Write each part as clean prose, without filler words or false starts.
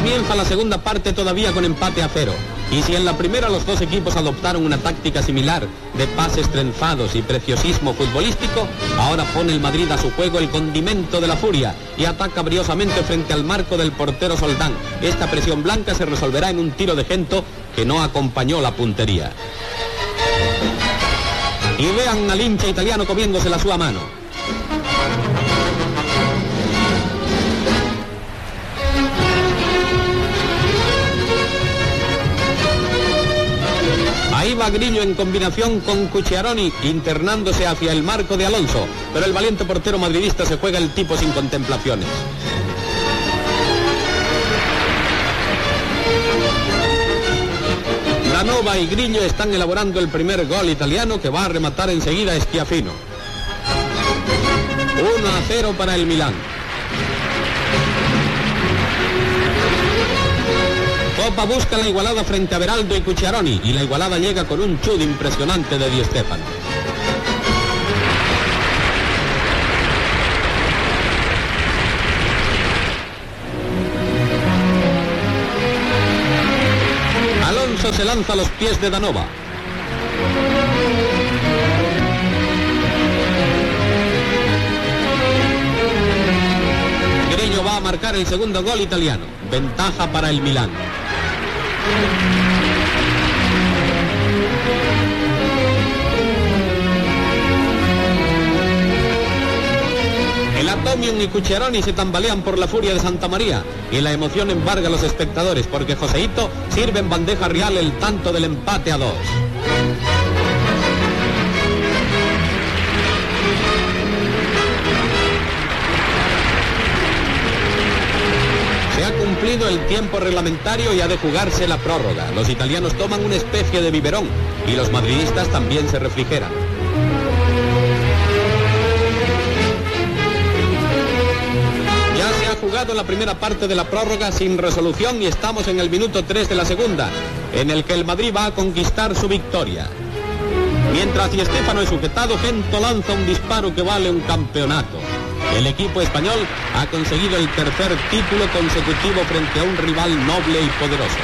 Comienza la segunda parte todavía con empate a 0. Y si en la primera los dos equipos adoptaron una táctica similar de pases trenzados y preciosismo futbolístico, ahora pone el Madrid a su juego el condimento de la furia y ataca briosamente frente al marco del portero Soldán. Esta presión blanca se resolverá en un tiro de Gento que no acompañó la puntería. Y vean al hincha italiano comiéndose la sua mano. Ahí va Grillo en combinación con Cucciaroni, internándose hacia el marco de Alonso, pero el valiente portero madridista se juega el tipo sin contemplaciones. Danova y Grillo están elaborando el primer gol italiano que va a rematar enseguida Schiaffino. 1-0 para el Milán. Copa busca la igualada frente a Beraldo y Cucciaroni y la igualada llega con un chut impresionante de Di Stéfano. Alonso se lanza a los pies de Danova. Grillo va a marcar el segundo gol italiano. Ventaja para el Milán. El Atomium y Cucciaroni se tambalean por la furia de Santa María y la emoción embarga a los espectadores porque Joseito sirve en bandeja real el tanto del empate a 2. Se ha cumplido el tiempo reglamentario y ha de jugarse la prórroga. Los italianos toman una especie de biberón y los madridistas también se refrigeran. Ya se ha jugado la primera parte de la prórroga sin resolución y estamos en el minuto 3 de la segunda, en el que el Madrid va a conquistar su victoria. Mientras Di Stéfano es sujetado, Gento lanza un disparo que vale un campeonato. El equipo español ha conseguido el tercer título consecutivo frente a un rival noble y poderoso.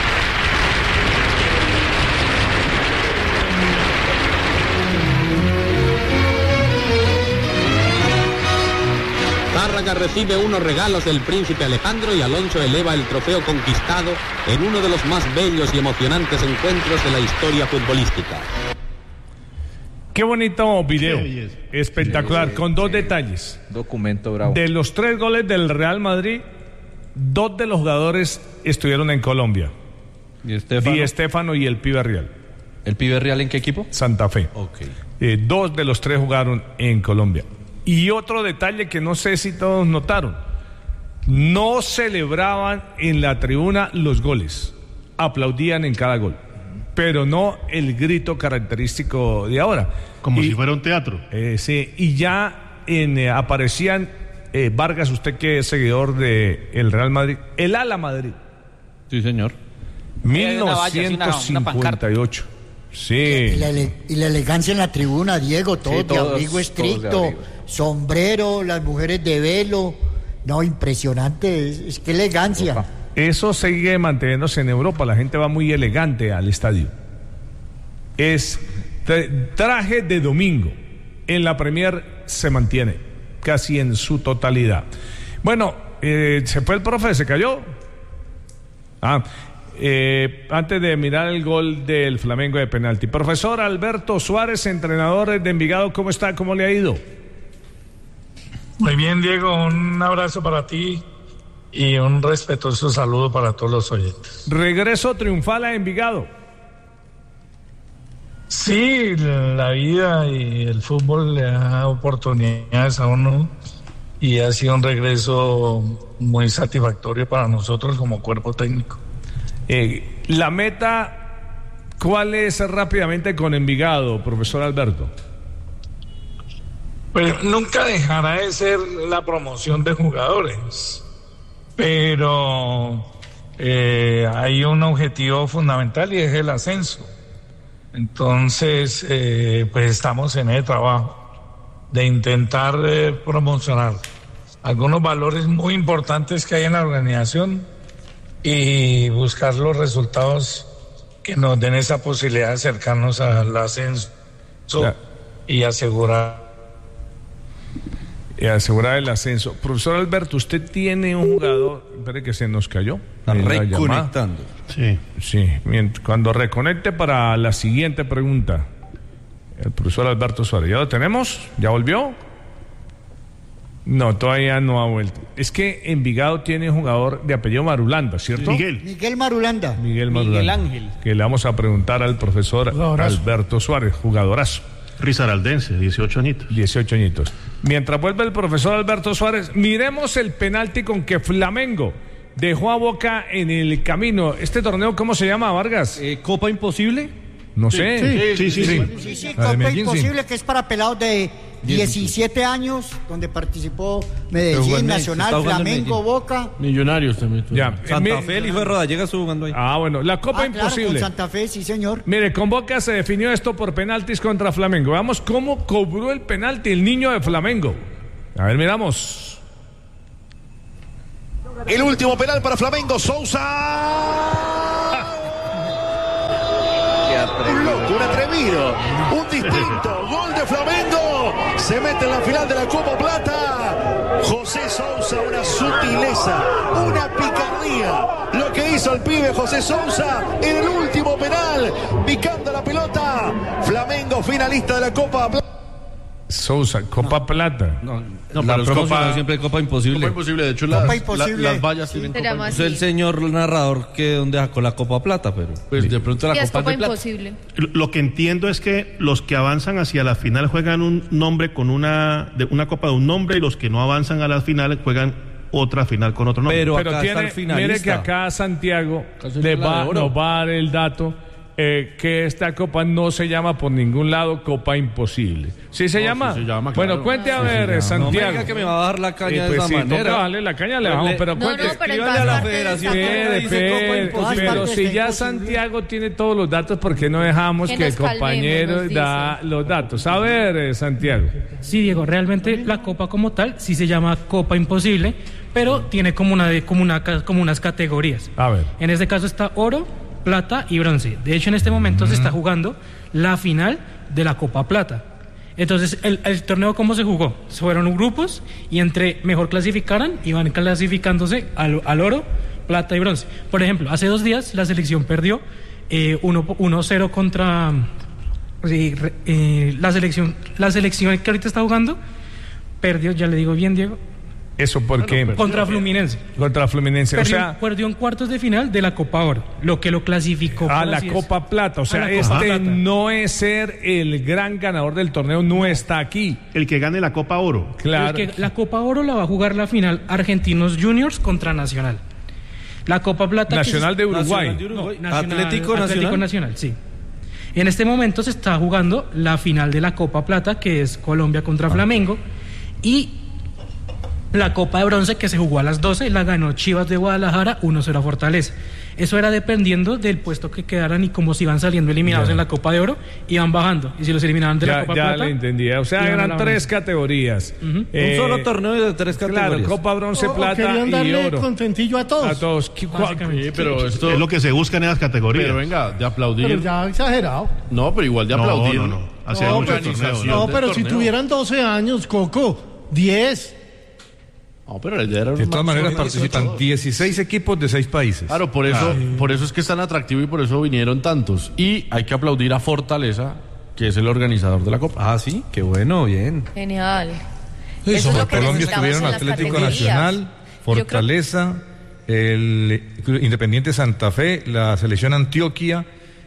Tárraga recibe unos regalos del príncipe Alejandro y Alonso eleva el trofeo conquistado en uno de los más bellos y emocionantes encuentros de la historia futbolística. Qué bonito video, espectacular, con dos detalles. Documento bravo. De los 3 goles del Real Madrid, 2 de los jugadores estuvieron en Colombia. Di Stéfano y el Pibe Real. ¿El Pibe Real en qué equipo? Santa Fe. Okay. 2 de los 3 jugaron en Colombia. Y otro detalle que no sé si todos notaron, no celebraban en la tribuna los goles, aplaudían en cada gol, pero no el grito característico de ahora. Como si fuera un teatro. Sí, y ya aparecían, Vargas, usted que es seguidor del Real Madrid, el Ala Madrid. Sí, señor. 1958. Sí. Y la elegancia en la tribuna, Diego, todo sí, de abrigo estricto, sombrero, las mujeres de velo. No, impresionante, es que elegancia. Opa. Eso sigue manteniéndose en Europa, la gente va muy elegante al estadio. Es traje de domingo. En la Premier se mantiene casi en su totalidad. Bueno, se fue el profe, se cayó. Antes de mirar el gol del Flamengo de penalti, profesor Alberto Suárez, entrenador de Envigado, ¿cómo está? ¿Cómo le ha ido? Muy bien, Diego, un abrazo para ti y un respetuoso saludo para todos los oyentes. Regreso triunfal a Envigado. Sí, la vida y el fútbol le da oportunidades a uno y ha sido un regreso muy satisfactorio para nosotros como cuerpo técnico. La meta, ¿cuál es rápidamente con Envigado, profesor Alberto? Pues nunca dejará de ser la promoción de jugadores, pero hay un objetivo fundamental y es el ascenso. Entonces, pues estamos en el trabajo de intentar promocionar algunos valores muy importantes que hay en la organización y buscar los resultados que nos den esa posibilidad de acercarnos al ascenso y asegurar el ascenso. Profesor Alberto, usted tiene un jugador, espere que se nos cayó. Está reconectando. Sí. Cuando reconecte para la siguiente pregunta, el profesor Alberto Suárez. ¿Ya lo tenemos? ¿Ya volvió? No, todavía no ha vuelto. Es que Envigado tiene un jugador de apellido Marulanda, ¿cierto? Miguel Marulanda. Miguel Ángel. Que le vamos a preguntar al profesor Alberto Suárez, jugadorazo. Risaraldense, 18 añitos. 18 añitos. Mientras vuelve el profesor Alberto Suárez, miremos el penalti con que Flamengo dejó a Boca en el camino. ¿Este torneo cómo se llama, Vargas? ¿Copa Imposible? No sé. Sí, Copa Imposible, que es para pelados de 17 años, donde participó Medellín, Nacional, Flamengo, Boca. Millonarios también. Ya. Santa Fe, el hijo de Rodallega estuvo jugando ahí. Bueno, la Copa Imposible. Claro, con Santa Fe, sí, señor. Mire, con Boca se definió esto por penaltis contra Flamengo. Veamos cómo cobró el penalti el niño de Flamengo. A ver, miramos. El último penal para Flamengo, Sousa. Un loco, un atrevido, un distinto. Gol de Flamengo. Se mete en la final de la Copa Plata. José Sousa, una sutileza, una picardía. Lo que hizo el pibe José Sousa en el último penal, picando la pelota. Flamengo finalista de la Copa Plata. Sousa, Copa Plata. No, pero es Copa, siempre Copa Imposible. Copa Imposible, de hecho las vallas tienen Copa Imposible. Es el señor narrador que donde sacó la Copa Plata, pero pues de pronto la Copa Imposible. Lo que entiendo es que los que avanzan hacia la final juegan un nombre con una copa de un nombre, y los que no avanzan a la final juegan otra final con otro nombre. Pero mire que acá Santiago nos va a dar el dato. Que esta copa no se llama por ningún lado Copa Imposible. ¿Sí se llama? Sí se llama, bueno, claro. cuente a ver, Santiago. No me diga que me va a dar la caña de esa sí, manera. Vale, la caña le bajamos, pero cuente. pero a la federación pero si ya Santiago tiene todos los datos, ¿por qué no dejamos que el compañero da los datos? A ver, Santiago. Sí, Diego, realmente la copa como tal sí se llama Copa Imposible, pero tiene como unas categorías. A ver. En este caso está oro, plata y bronce. De hecho, en este momento se está jugando la final de la Copa Plata. Entonces, el torneo, ¿cómo se jugó? Fueron grupos y entre mejor clasificaran, iban clasificándose al oro, plata y bronce. Por ejemplo, hace 2 días la selección perdió 1-0 contra la selección que ahorita está jugando. Perdió, ya le digo bien, Diego. Eso porque contra Fluminense. Perdió en cuartos de final de la Copa Oro, lo que lo clasificó a la Copa Plata. O sea, Plata no es ser el gran ganador del torneo, no está aquí. El que gane la Copa Oro. Claro. La Copa Oro la va a jugar la final Argentinos Juniors contra Nacional. La Copa Plata Nacional de Uruguay. Atlético Nacional, sí. En este momento se está jugando la final de la Copa Plata, que es Colombia contra Flamengo, y la Copa de Bronce, que se jugó a las 12, la ganó Chivas de Guadalajara 1-0 a Fortaleza. Eso era dependiendo del puesto que quedaran y cómo se iban saliendo eliminados en la Copa de Oro, iban bajando. Y si los eliminaban de la Copa Plata... Ya le entendía. O sea, eran 3 categorías. Un solo torneo de 3 categorías. Claro, Copa, Bronce, Plata y darle Oro. Contentillo a todos. A todos. Sí, pero esto... Es lo que se busca en esas categorías. Pero venga, de aplaudir... Pero ya exagerado. No, pero igual de aplaudir. No. Pero si tuvieran 12 años, Coco, 10... No, pero la idea era de todas maneras participan 16 equipos de 6 países. Claro, por eso es que es tan atractivo y por eso vinieron tantos. Y hay que aplaudir a Fortaleza, que es el organizador de la Copa. Ah, sí, qué bueno, bien. Genial. Sí, eso es lo que Colombia estuvieron Atlético Nacional, Fortaleza, el Independiente Santa Fe, la Selección Antioquia,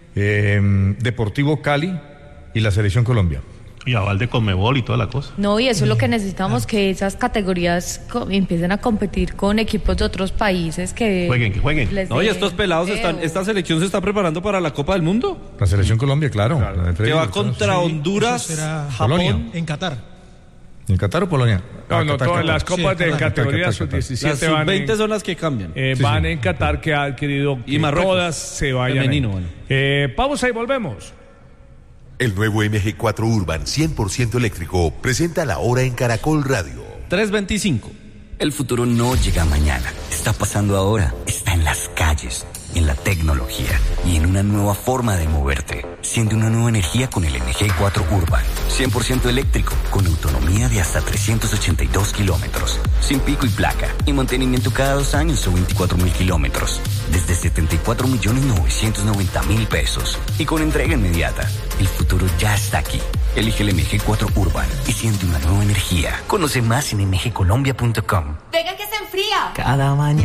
Deportivo Cali y la Selección Colombia. Y aval de Conmebol y toda la cosa. No, y eso es lo que necesitamos, que esas categorías empiecen a competir con equipos de otros países que jueguen. No, y estos pelados esta selección se está preparando para la Copa del Mundo. La Selección Colombia, claro. Que va contra Honduras, Japón. Polonia. En Qatar. ¿En Qatar o Polonia? No, todas las copas de categoría sub-17 las sub-20 son las que cambian. Van en Qatar, que ha adquirido y Marruecos, todas se vayan. Pausa y volvemos. El nuevo MG4 Urban 100% eléctrico presenta la hora en Caracol Radio. 3:25. El futuro no llega mañana, está pasando ahora, está en las calles. calles, en la tecnología y en una nueva forma de moverte. Siente una nueva energía con el MG4 Urban. 100% eléctrico, con autonomía de hasta 382 kilómetros. Sin pico y placa. Y mantenimiento cada 2 años o 24.000 kilómetros. Desde 74.990.000 pesos. Y con entrega inmediata. El futuro ya está aquí. Elige el MG4 Urban y siente una nueva energía. Conoce más en mgcolombia.com. Venga que se enfría. Cada mañana.